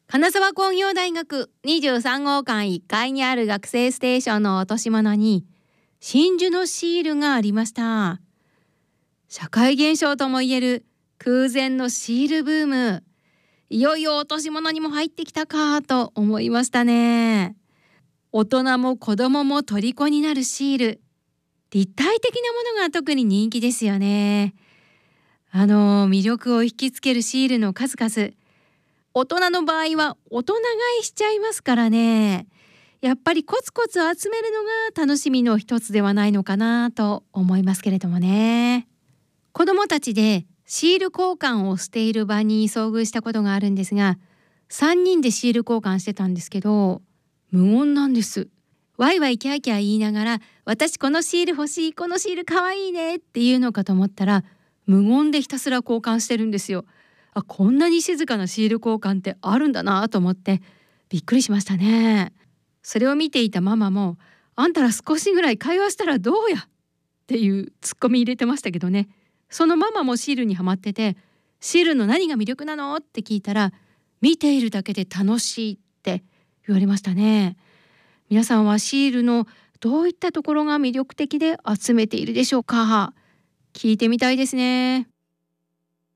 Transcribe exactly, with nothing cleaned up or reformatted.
金沢工業大学にじゅうさんごうかんいっかいにある学生ステーションの落とし物に真珠のシールがありました。社会現象ともいえる空前のシールブーム、いよいよ落とし物にも入ってきたかと思いましたね。大人も子供も虜になるシール、立体的なものが特に人気ですよね。あの魅力を引きつけるシールの数々、大人の場合は大人買いしちゃいますからね。やっぱりコツコツ集めるのが楽しみの一つではないのかなと思いますけれどもね。子どもたちでシール交換をしている場に遭遇したことがあるんですが、さんにんでシール交換してたんですけど、無言なんです。ワイワイキャーキャー言いながら、私このシール欲しい、このシールかわいいねっていうのかと思ったら、無言でひたすら交換してるんですよ。あ、こんなに静かなシール交換ってあるんだなと思ってびっくりしましたね。それを見ていたママも、あんたら少しぐらい会話したらどうやっていうツッコミ入れてましたけどね。そのママもシールにハマってて、シールの何が魅力なのって聞いたら、見ているだけで楽しいって言われましたね。皆さんはシールのどういったところが魅力的で集めているでしょうか。聞いてみたいですね。